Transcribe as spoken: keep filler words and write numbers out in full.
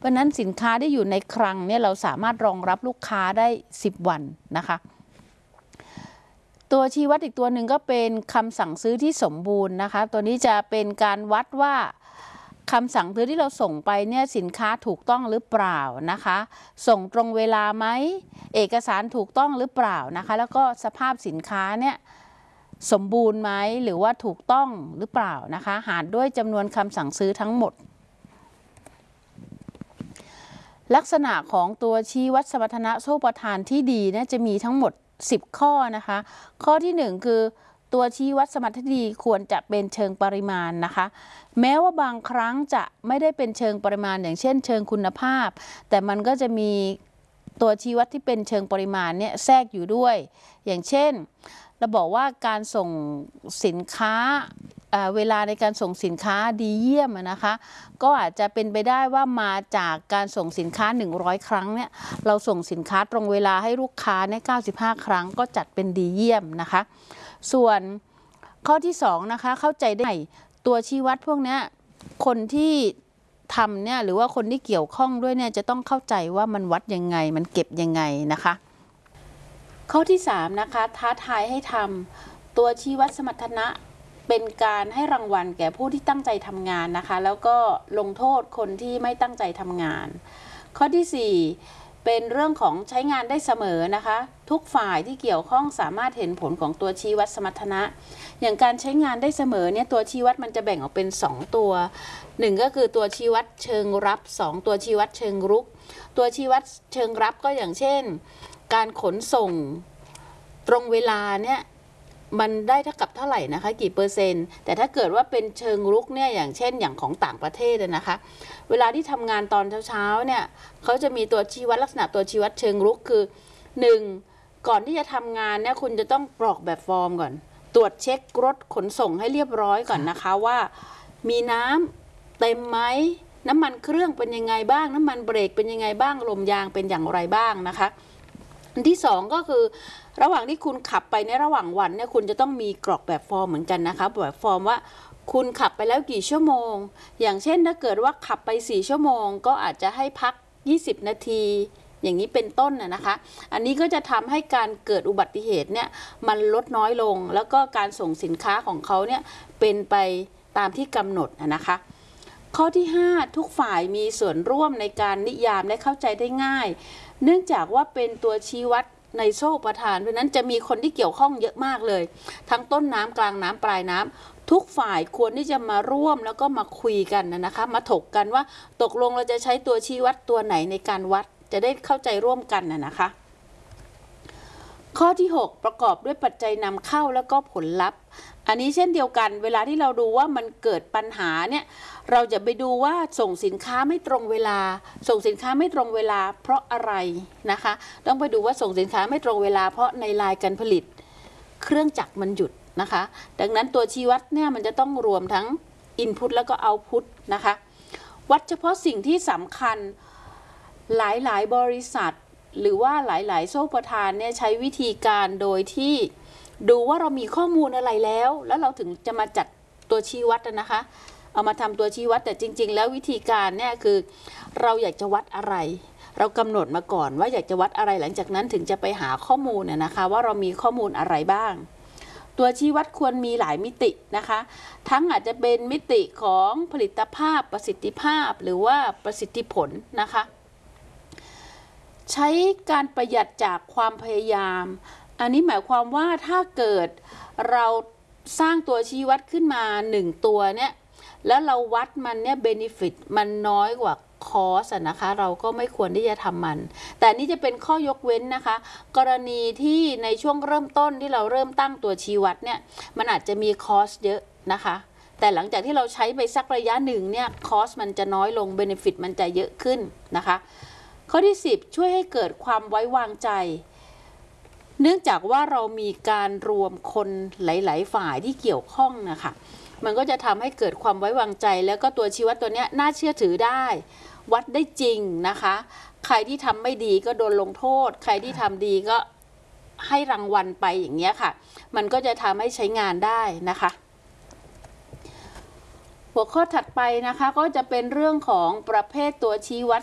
ราะนั้นสินค้าที่อยู่ในคลังเนี่ยเราสามารถรองรับลูกค้าได้สิบวันนะคะตัวชี้วัดอีกตัวหนึ่งก็เป็นคำสั่งซื้อที่สมบูรณ์นะคะตัวนี้จะเป็นการวัดว่าคำสั่งซื้อที่เราส่งไปเนี่ยสินค้าถูกต้องหรือเปล่านะคะส่งตรงเวลาไหมเอกสารถูกต้องหรือเปล่านะคะแล้วก็สภาพสินค้าเนี่ยสมบูรณ์ไหมหรือว่าถูกต้องหรือเปล่านะคะหารด้วยจำนวนคำสั่งซื้อทั้งหมดลักษณะของตัวชี้วัดสมรรถนะโซ่ประทานที่ดีเนี่ยจะมีทั้งหมดสิบข้อนะคะข้อที่หนึ่งคือตัวชี้วัดสมรรถนะที่ดีควรจะเป็นเชิงปริมาณนะคะแม้ว่าบางครั้งจะไม่ได้เป็นเชิงปริมาณอย่างเช่นเชิงคุณภาพแต่มันก็จะมีตัวชี้วัดที่เป็นเชิงปริมาณเนี่ยแทรกอยู่ด้วยอย่างเช่นเราบอกว่าการส่งสินค้าเวลาในการส่งสินค้าดีเยี่ยมนะคะก็อาจจะเป็นไปได้ว่ามาจากการส่งสินค้าหนึ่งร้อยครั้งเนี่ยเราส่งสินค้าตรงเวลาให้ลูกค้าเนี่ยเก้าสิบห้าครั้งก็จัดเป็นดีเยี่ยมนะคะส่วนข้อที่สองนะคะเข้าใจได้ตัวชี้วัดพวกนี้คนที่ทำเนี่ยหรือว่าคนที่เกี่ยวข้องด้วยเนี่ยจะต้องเข้าใจว่ามันวัดยังไงมันเก็บยังไงนะคะข้อที่สามนะคะท้าทายให้ทำตัวชี้วัดสมรรถนะเป็นการให้รางวัลแก่ผู้ที่ตั้งใจทำงานนะคะแล้วก็ลงโทษคนที่ไม่ตั้งใจทำงานข้อที่สี่เป็นเรื่องของใช้งานได้เสมอนะคะทุกฝ่ายที่เกี่ยวข้องสามารถเห็นผลของตัวชี้วัดสมรรถนะอย่างการใช้งานได้เสมอเนี่ยตัวชี้วัดมันจะแบ่งออกเป็นสองตัวหนึ่งก็คือตัวชี้วัดเชิงรับสองตัวชี้วัดเชิงรุกตัวชี้วัดเชิงรับก็อย่างเช่นการขนส่งตรงเวลาเนี่ยมันได้เท่ากับเท่าไหร่นะคะกี่เปอร์เซ็นต์แต่ถ้าเกิดว่าเป็นเชิงรุกเนี่ยอย่างเช่นอย่างของต่างประเทศนะคะเวลาที่ทำงานตอนเช้าๆเนี่ยเขาจะมีตัวชี้วัดลักษณะตัวชี้วัดเชิงรุกคือหนึ่งก่อนที่จะทำงานเนี่ยคุณจะต้องกรอกแบบฟอร์มก่อนตรวจเช็ครถขนส่งให้เรียบร้อยก่อนนะคะว่ามีน้ำเต็มไหมน้ำมันเครื่องเป็นยังไงบ้างน้ำมันเบรกเป็นยังไงบ้างลมยางเป็นอย่างไรบ้างนะคะอันที่สองก็คือระหว่างที่คุณขับไปในระหว่างวันเนี่ยคุณจะต้องมีกรอกแบบฟอร์มเหมือนกันนะคะแบบฟอร์มว่าคุณขับไปแล้วกี่ชั่วโมงอย่างเช่นถ้าเกิดว่าขับไปสี่ชั่วโมงก็อาจจะให้พักยี่สิบนาทีอย่างนี้เป็นต้นน่ะนะคะอันนี้ก็จะทำให้การเกิดอุบัติเหตุเนี่ยมันลดน้อยลงแล้วก็การส่งสินค้าของเขาเนี่ยเป็นไปตามที่กำหนดนะคะข้อที่ห้าทุกฝ่ายมีส่วนร่วมในการนิยามและเข้าใจได้ง่ายเนื่องจากว่าเป็นตัวชี้วัดในโซ่ประทานเพราะนั้นจะมีคนที่เกี่ยวข้องเยอะมากเลยทั้งต้นน้ำกลางน้ำปลายน้ำทุกฝ่ายควรที่จะมาร่วมแล้วก็มาคุยกันนะคะมาถกกันว่าตกลงเราจะใช้ตัวชี้วัดตัวไหนในการวัดจะได้เข้าใจร่วมกันนะคะข้อที่หกประกอบด้วยปัจจัยนำเข้าแล้วก็ผลลัพธ์อันนี้เช่นเดียวกันเวลาที่เราดูว่ามันเกิดปัญหาเนี่ยเราจะไปดูว่าส่งสินค้าไม่ตรงเวลาส่งสินค้าไม่ตรงเวลาเพราะอะไรนะคะต้องไปดูว่าส่งสินค้าไม่ตรงเวลาเพราะในลายการผลิตเครื่องจักรมันหยุดนะคะดังนั้นตัวชี้วัดเนี่ยมันจะต้องรวมทั้ง Input แล้วก็ Output นะคะวัดเฉพาะสิ่งที่สำคัญหลายๆบริษัทหรือว่าหลายๆโซ่ประทานเนี่ยใช้วิธีการโดยที่ดูว่าเรามีข้อมูลอะไรแล้วแล้วเราถึงจะมาจัดตัวชี้วัดนะคะเอามาทำตัวชี้วัดแต่จริงๆแล้ววิธีการเนี่ยคือเราอยากจะวัดอะไรเรากำหนดมาก่อนว่าอยากจะวัดอะไรหลังจากนั้นถึงจะไปหาข้อมูลนะคะว่าเรามีข้อมูลอะไรบ้างตัวชี้วัดควรมีหลายมิตินะคะทั้งอาจจะเป็นมิติของผลิตภาพประสิทธิภาพหรือว่าประสิทธิผลนะคะใช้การประหยัดจากความพยายามอันนี้หมายความว่าถ้าเกิดเราสร้างตัวชี้วัดขึ้นมาหนึ่งตัวเนี่ยแล้วเราวัดมันเนี่ยเบเนฟิตมันน้อยกว่าคอสนะคะเราก็ไม่ควรที่จะทำมันแต่นี่จะเป็นข้อยกเว้นนะคะกรณีที่ในช่วงเริ่มต้นที่เราเริ่มตั้งตัวชี้วัดเนี่ยมันอาจจะมีคอสเยอะนะคะแต่หลังจากที่เราใช้ไปสักระยะหนึ่งเนี่ยคอสมันจะน้อยลงเบเนฟิตมันจะเยอะขึ้นนะคะข้อที่สิบช่วยให้เกิดความไว้วางใจเนื่องจากว่าเรามีการรวมคนหลายๆฝ่ายที่เกี่ยวข้องนะคะมันก็จะทำให้เกิดความไว้วางใจแล้วก็ตัวชี้วัดตัวนี้น่าเชื่อถือได้วัดได้จริงนะคะใครที่ทำไม่ดีก็โดนลงโทษใครที่ทำดีก็ให้รางวัลไปอย่างเงี้ยค่ะมันก็จะทำให้ใช้งานได้นะคะหัวข้อถัดไปนะคะก็จะเป็นเรื่องของประเภทตัวชี้วัด